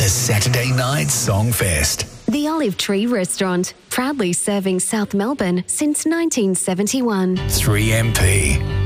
The Saturday Night Songfest. The Olive Tree Restaurant, proudly serving South Melbourne since 1971. 3MP.